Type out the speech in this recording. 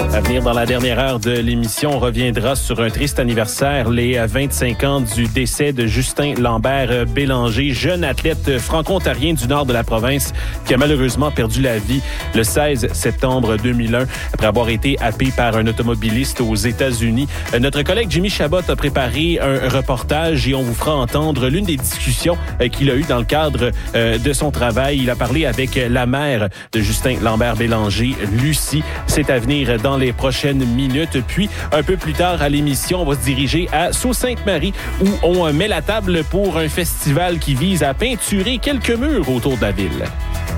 À venir dans la dernière heure de l'émission, on reviendra sur un triste anniversaire, les 25 ans du décès de Justin Lambert-Bélanger, jeune athlète franco-ontarien du nord de la province qui a malheureusement perdu la vie le 16 septembre 2001 après avoir été happé par un automobiliste aux États-Unis. Notre collègue Jimmy Chabot a préparé un reportage et on vous fera entendre l'une des discussions qu'il a eues dans le cadre de son travail. Il a parlé avec la mère de Justin Lambert-Bélanger, Lucie. C'est à venir dans les prochaines minutes. Puis, un peu plus tard à l'émission, on va se diriger à Sault-Sainte-Marie où on met la table pour un festival qui vise à peinturer quelques murs autour de la ville.